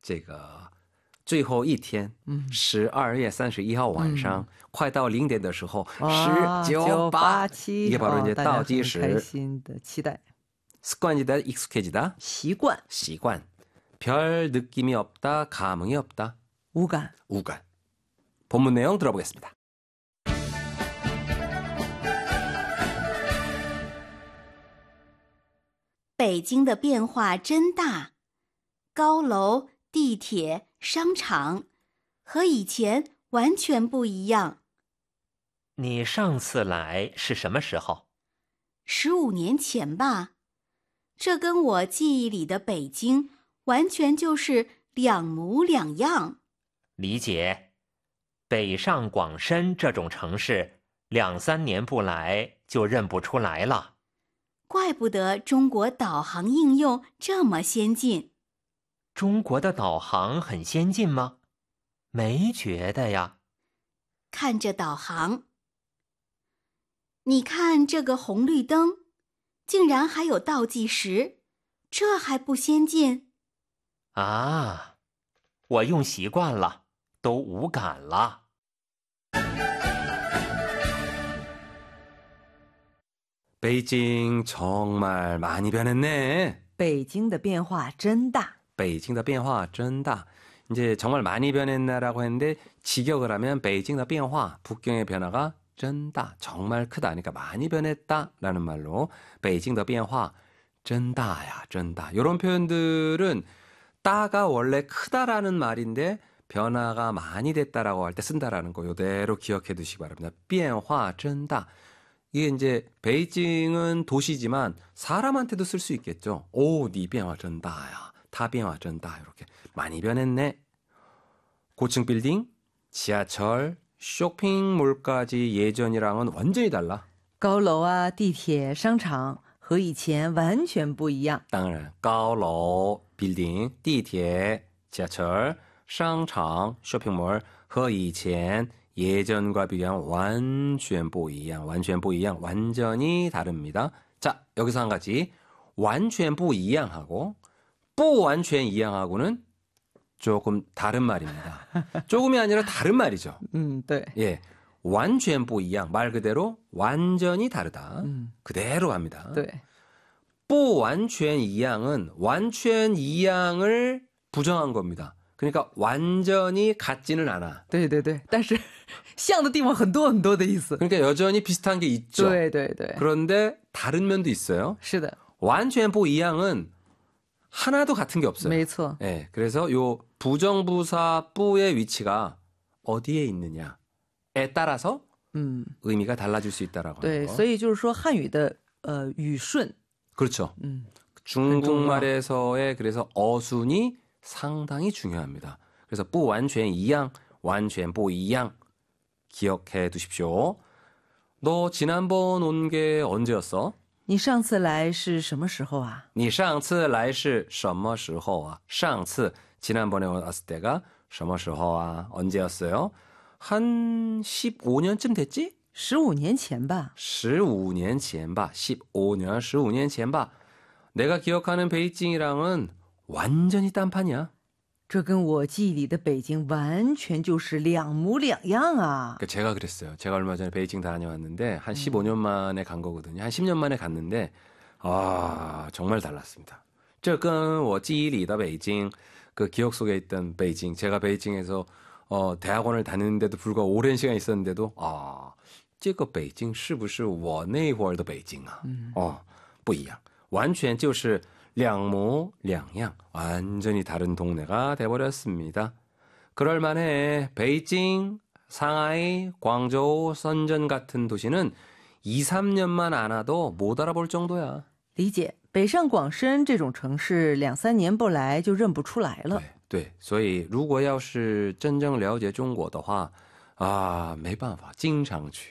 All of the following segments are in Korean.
这个最后一天12月31号晚上快到0点的时候 1987 이게 바로 이제 倒计时开心的期待 습관이다 익숙해지다 习惯习惯별 느낌이 없다 감흥이 없다 无感 우간 본문 내용 들어보겠습니다. 北京的变化真大，高楼、地铁、商场和以前完全不一样。 你上次来是什么时候 15年前吧，这跟我记忆里的北京完全就是两模两样。 理解。北上广深这种城市2、3年不来就认不出来了。 怪不得中国导航应用这么先进。 中国的导航很先进吗？没觉得呀。 看着导航，你看这个红绿灯，竟然还有倒计时，这还不先进？ 啊，我用习惯了，都无感了。 北京정말 많이 변했네. 北京的变化真大北京的变化真大. 이제 정말 많이 변했나라고 했는데 직역을 하면 베이징의 변화, 북경의 변화가 真大, 정말 크다. 그러니까 많이 변했다라는 말로 베이징의 변화, 真大야, 真大. 이런 표현들은 따가 원래 크다라는 말인데 변화가 많이 됐다라고 할 때 쓴다라는 거 이대로 기억해 두시기 바랍니다. 变化真大. 이게 이제 베이징은 도시지만 사람한테도 쓸 수 있겠죠. 오, 니 변화 真大야. 다 변화 真大. 이렇게 많이 변했네. 고층 빌딩, 지하철, 쇼핑몰까지 예전이랑은 완전히 달라. 高楼啊地铁商场和以前完全不一样当然高楼 빌딩, 地铁, 지하철, 商场, 쇼핑몰 和以前 예전과 비교하면 완전 不一样, 완전 不一样, 완전히 다릅니다. 자, 여기서 한 가지. 완전 不一样하고 不完全一样하고는 조금 다른 말입니다. 조금이 아니라 다른 말이죠. 对 예. 완전 不一样, 말 그대로 완전히 다르다. 그대로 갑니다. 对不完全一样은 완전 이양을 부정한 겁니다. 그러니까 완전히 같지는 않아. 对对对但是像的地方很多很多的意思 그러니까 여전히 비슷한 게 있죠. 对对对 그런데 다른 면도 있어요. 是的 완전 不一样은 하나도 같은 게 없어요. 没错 예, 그래서 요 부정부사 뿌의 위치가 어디에 있느냐에 따라서 의미가 달라질 수 있다라고 하는 对 거. 所以就是说汉语的语顺 그렇죠. 중국말에서의 그래서 어순이 상당히 중요합니다. 그래서 不完全一样, 完全不一样 기억해 두십시오. 너 지난번 온 게 언제였어? 你上次来是什么时候啊你上次来是什么时候啊? 上次 지난번에 왔을 때가 什么时候啊? 언제였어요? 한 15년쯤 됐지? 15年前吧 15년 前吧. 15년, 15년 前吧. 내가 기억하는 베이징이랑은 완전히 딴판이야. 这跟我记忆里的北京完全就是两模两样啊 그러니까 제가 그랬어요. 제가 얼마 전에 베이징 다녀왔는데 한 15년 만에 간 거거든요. 한 10년 만에 갔는데 아 정말 달랐습니다. 这跟我记忆里的北京 그 기억 속에 있던 베이징 제가 베이징에서 대학원을 다니는데도 불구하고 오랜 시간 있었는데도 아, 这个北京是不是我那会儿的北京啊? 不一样. 完全就是两模两样. 완전히 다른 동네가 돼버렸습니다. 그럴만해. 베이징, 상하이, 광저우, 선전 같은 도시는 2, 3년만 안 와도 못 알아볼 정도야. 理解北上广深这种城市2、3年不来就认不出来了对，所以如果要是真正了解中国的话啊没办法经常去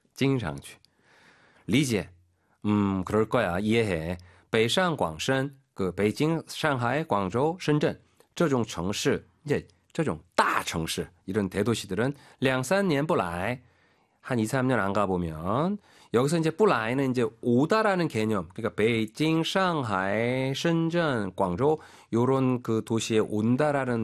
理解 그럴 거야 이해해 北上广深 그 베이징, 상하이, 광저우,深圳 这种城市 이제 这种大城市 이런 대도시들은 2, 3년 不来 한 2, 3년 안 가보면 여기서 이제 不来는 이제 오다라는 개념. 그러니까 베이징, 상하이,深圳, 광저우 요런 그 도시에 온다라는